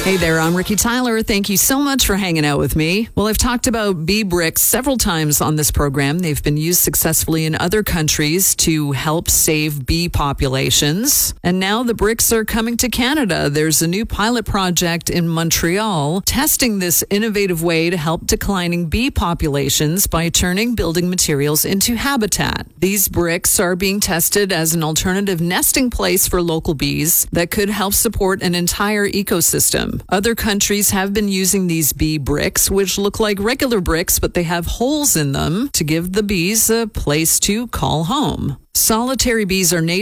Hey there, I'm Ricky Tyler. Thank you so much for hanging out with me. Well, I've talked about bee bricks several times on this program. They've been used successfully in other countries to help save bee populations. And now the bricks are coming to Canada. There's a new pilot project in Montreal testing this innovative way to help declining bee populations by turning building materials into habitat. These bricks are being tested as an alternative nesting place for local bees that could help support an entire ecosystem. Other countries have been using these bee bricks, which look like regular bricks, but they have holes in them to give the bees a place to call home. Solitary bees are native